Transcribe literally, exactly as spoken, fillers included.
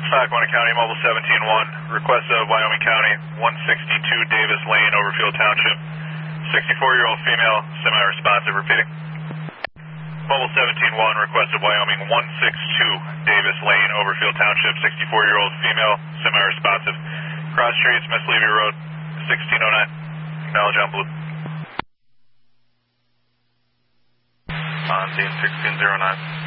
Lackawanna County, Mobile seventeen one, request of Wyoming County, one sixty-two Davis Lane, Overfield Township. sixty-four-year-old female, semi-responsive, repeating. Mobile seventeen one, request of Wyoming, one sixty-two Davis Lane, Overfield Township. sixty-four-year-old female, semi-responsive. Cross Streets, Miss Levy Road, sixteen oh nine. Acknowledge on blue. On scene sixteen oh nine.